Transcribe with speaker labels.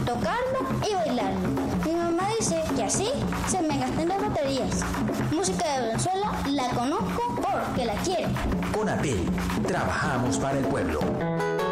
Speaker 1: tocarlo y bailarlo. Mi mamá dice que así se me gastan las baterías. Música de Venezuela la conozco porque la quiero.
Speaker 2: Con APEL, trabajamos para el pueblo.